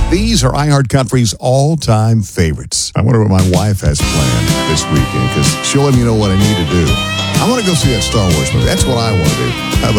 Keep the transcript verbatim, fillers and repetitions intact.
These are iHeartCountry's all-time favorites. I wonder what my wife has planned this weekend, because she'll let me know what I need to do. I want to go see that Star Wars movie. That's what I want to do. How about